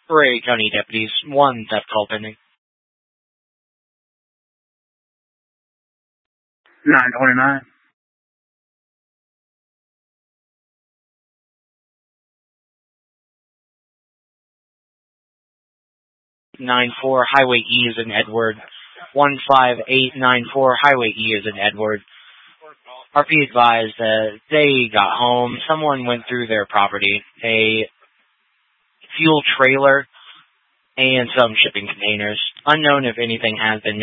Ray County deputies, one theft call pending. 929. 94 Highway E is in Edward. 15894 Highway E is in Edward. RP advised that they got home. Someone went through their property. A fuel trailer and some shipping containers. Unknown if anything has been